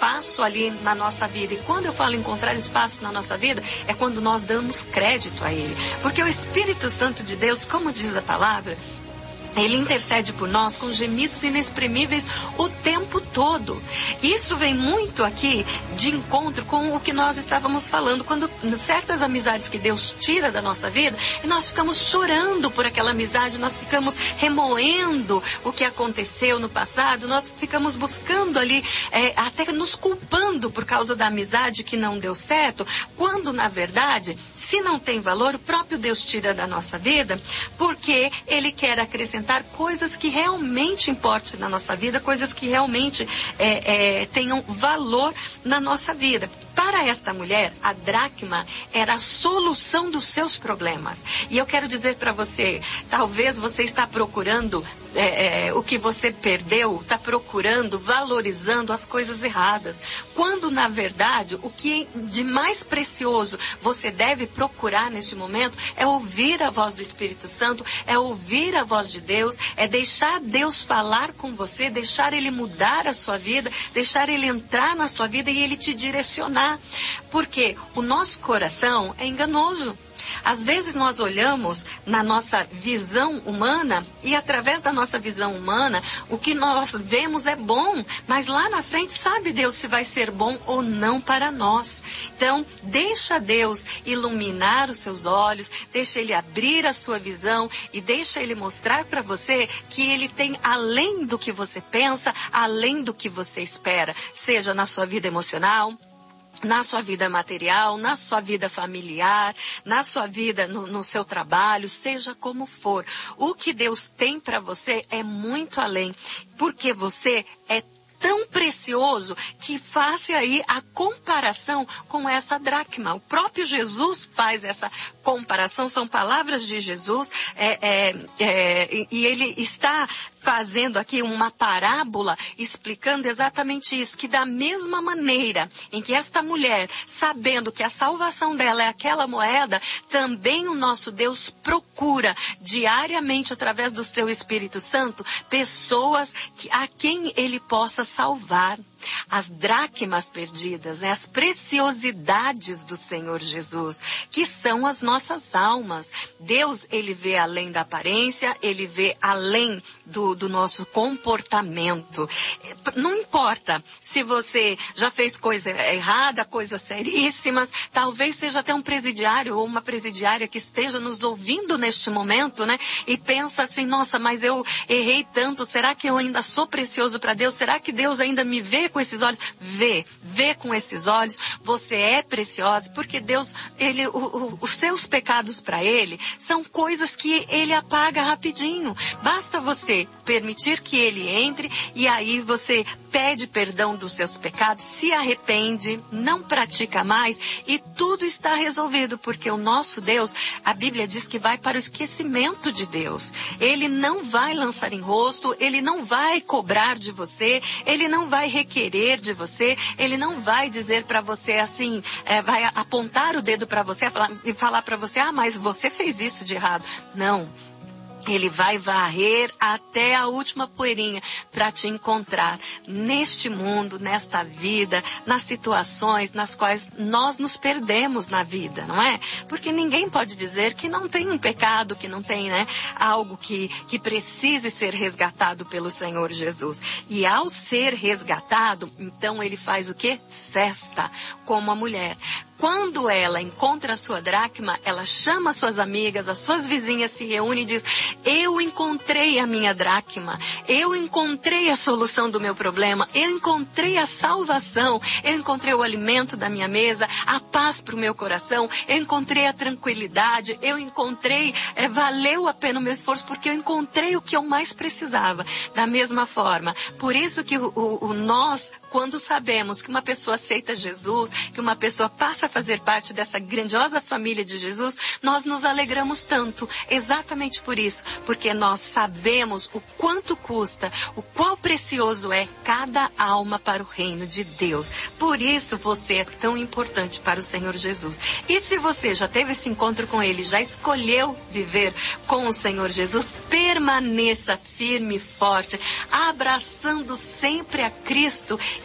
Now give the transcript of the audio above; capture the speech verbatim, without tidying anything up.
espaço ali na nossa vida. E quando eu falo encontrar espaço na nossa vida, é quando nós damos crédito a Ele. Porque o Espírito Santo de Deus, como diz a palavra, Ele intercede por nós com gemidos inexprimíveis o tempo todo. Isso vem muito aqui de encontro com o que nós estávamos falando. Quando certas amizades que Deus tira da nossa vida, e nós ficamos chorando por aquela amizade, nós ficamos remoendo o que aconteceu no passado, nós ficamos buscando ali, é, até nos culpando por causa da amizade que não deu certo, quando na verdade, se não tem valor, o próprio Deus tira da nossa vida, porque Ele quer acrescentar coisas que realmente importem na nossa vida, coisas que realmente é, é, tenham valor na nossa vida. Para esta mulher, a dracma era a solução dos seus problemas. E eu quero dizer para você, talvez você está procurando é, é, o que você perdeu, está procurando, valorizando as coisas erradas. Quando, na verdade, o que de mais precioso você deve procurar neste momento é ouvir a voz do Espírito Santo, é ouvir a voz de Deus, é deixar Deus falar com você, deixar Ele mudar a sua vida, deixar Ele entrar na sua vida e Ele te direcionar. Porque o nosso coração é enganoso. Às vezes nós olhamos na nossa visão humana e através da nossa visão humana o que nós vemos é bom, mas lá na frente sabe Deus se vai ser bom ou não para nós. Então deixa Deus iluminar os seus olhos, deixa Ele abrir a sua visão e deixa Ele mostrar para você que Ele tem além do que você pensa, além do que você espera, seja na sua vida emocional, na sua vida material, na sua vida familiar, na sua vida, no, no seu trabalho, seja como for. O que Deus tem para você é muito além, porque você é tão precioso que faça aí a comparação com essa dracma. O próprio Jesus faz essa comparação, são palavras de Jesus, é, é, é, e ele está fazendo aqui uma parábola explicando exatamente isso, que da mesma maneira em que esta mulher, sabendo que a salvação dela é aquela moeda, também o nosso Deus procura diariamente através do seu Espírito Santo pessoas que, a quem Ele possa salvar. As dracmas perdidas, né? As preciosidades do Senhor Jesus, que são as nossas almas. Deus, Ele vê além da aparência, Ele vê além do, do nosso comportamento. Não importa se você já fez coisa errada, coisas seríssimas, talvez seja até um presidiário ou uma presidiária que esteja nos ouvindo neste momento, né? E pensa assim, nossa, mas eu errei tanto, será que eu ainda sou precioso para Deus? Será que Deus ainda me vê com esses olhos? Vê, vê com esses olhos, você é preciosa, porque Deus, ele, o, o, os seus pecados para Ele são coisas que Ele apaga rapidinho. Basta você permitir que Ele entre e aí você pede perdão dos seus pecados, se arrepende, não pratica mais e tudo está resolvido, porque o nosso Deus, a Bíblia diz que vai para o esquecimento de Deus. Ele não vai lançar em rosto, Ele não vai cobrar de você, Ele não vai requerer de você, Ele não vai dizer para você assim, é, vai apontar o dedo para você falar, e falar para você, ah, mas você fez isso de errado. Não. Ele vai varrer até a última poeirinha para te encontrar neste mundo, nesta vida, nas situações nas quais nós nos perdemos na vida, não é? Porque ninguém pode dizer que não tem um pecado, que não tem, né, algo que, que precise ser resgatado pelo Senhor Jesus. E ao ser resgatado, então Ele faz o quê? Festa, como a mulher. Quando ela encontra a sua dracma, ela chama as suas amigas, as suas vizinhas, se reúne e diz, eu encontrei a minha dracma, eu encontrei a solução do meu problema, eu encontrei a salvação, eu encontrei o alimento da minha mesa, a paz para o meu coração, eu encontrei a tranquilidade, eu encontrei, é, valeu a pena o meu esforço, porque eu encontrei o que eu mais precisava. Da mesma forma, por isso que o, o, o nós, quando sabemos que uma pessoa aceita Jesus, que uma pessoa passa a fazer parte dessa grandiosa família de Jesus, nós nos alegramos tanto, exatamente por isso, porque nós sabemos o quanto custa, o qual precioso é cada alma para o reino de Deus. Por isso você é tão importante para o Senhor Jesus. E se você já teve esse encontro com Ele, já escolheu viver com o Senhor Jesus, permaneça firme e forte, abraçando sempre a Cristo